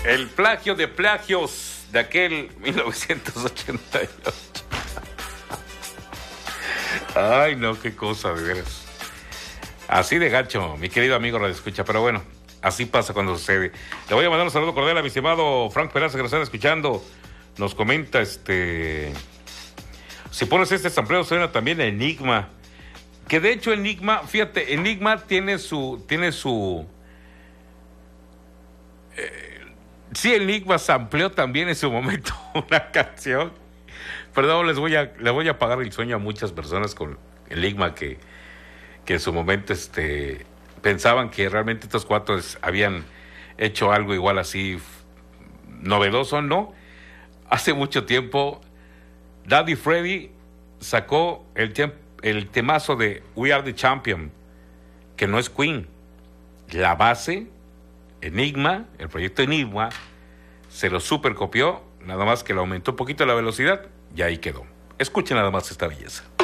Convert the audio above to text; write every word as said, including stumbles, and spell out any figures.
El plagio de plagios de aquel mil novecientos ochenta y ocho. Ay, no, qué cosa, de veras. Así de gacho, mi querido amigo Radio Escucha, pero bueno, así pasa cuando sucede. Le voy a mandar un saludo cordial a mi estimado Frank Peraza, que nos están escuchando. Nos comenta, este... si pones este sampleo suena también Enigma. Que de hecho Enigma, fíjate, Enigma tiene su... Tiene su... Eh, sí, Enigma sampleó también en su momento una canción. Perdón, les voy a, les voy a apagar el sueño a muchas personas con Enigma que, que en su momento este, pensaban que realmente estos cuatro habían hecho algo igual así novedoso, ¿no? Hace mucho tiempo, Daddy Freddy sacó el, tem- el temazo de We Are the Champion, que no es Queen. La base, Enigma, el proyecto Enigma, se lo supercopió, nada más que le aumentó un poquito la velocidad y ahí quedó. Escuchen nada más esta belleza.